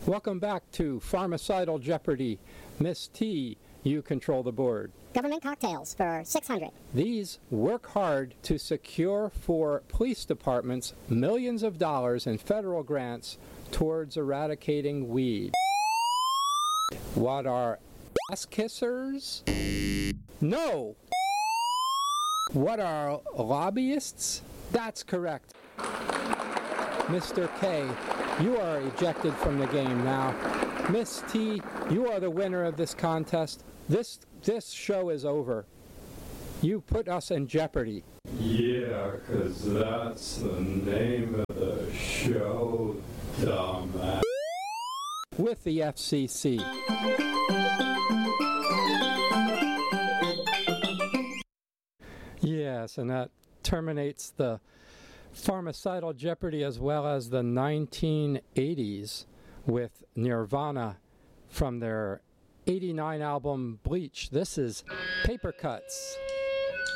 Welcome back to Pharmacidal Jeopardy! Miss T, you control the board. Government cocktails for 600. These work hard to secure for police departments millions of dollars in federal grants towards eradicating weed. What are ass kissers? No! What are lobbyists? That's correct. Mr. K, you are ejected from the game now. Miss T, you are the winner of this contest. This show is over. You put us in jeopardy. Yeah, 'cause that's the name of the show, dumbass. With the FCC. Yes, and that terminates the Pharmacidal Jeopardy as well as the 1980s with Nirvana from their '89 album Bleach. This is Paper Cuts.